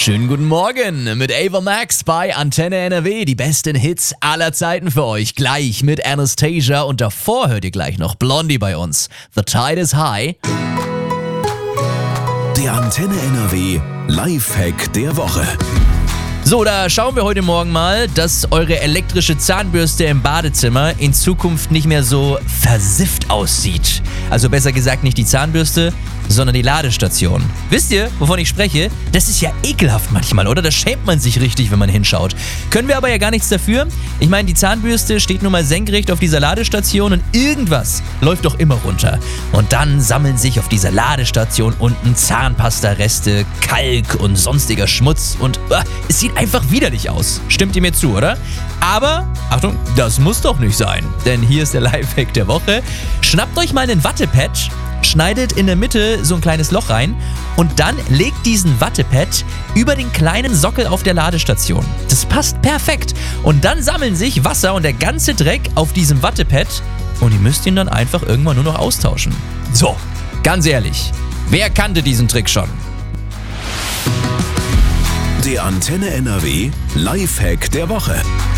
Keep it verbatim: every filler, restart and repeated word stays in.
Schönen guten Morgen mit Ava Max bei Antenne N R W. Die besten Hits aller Zeiten für euch. Gleich mit Anastasia und davor hört ihr gleich noch Blondie bei uns. The Tide is High. Der Antenne N R W Lifehack der Woche. So, da schauen wir heute Morgen mal, dass eure elektrische Zahnbürste im Badezimmer in Zukunft nicht mehr so versifft aussieht. Also besser gesagt nicht die Zahnbürste, sondern die Ladestation. Wisst ihr, wovon ich spreche? Das ist ja ekelhaft manchmal, oder? Da schämt man sich richtig, wenn man hinschaut. Können wir aber ja gar nichts dafür. Ich meine, die Zahnbürste steht nun mal senkrecht auf dieser Ladestation und irgendwas läuft doch immer runter. Und dann sammeln sich auf dieser Ladestation unten Zahnpasta-Reste, Kalk und sonstiger Schmutz und uh, es sieht einfach widerlich aus. Stimmt ihr mir zu, oder? Aber, Achtung, das muss doch nicht sein. Denn hier ist der Lifehack der Woche. Schnappt euch mal einen Wattepad, schneidet in der Mitte so ein kleines Loch rein und dann legt diesen Wattepad über den kleinen Sockel auf der Ladestation. Das passt perfekt. Und dann sammeln sich Wasser und der ganze Dreck auf diesem Wattepad und ihr müsst ihn dann einfach irgendwann nur noch austauschen. So, ganz ehrlich, wer kannte diesen Trick schon? Der Antenne N R W Lifehack der Woche.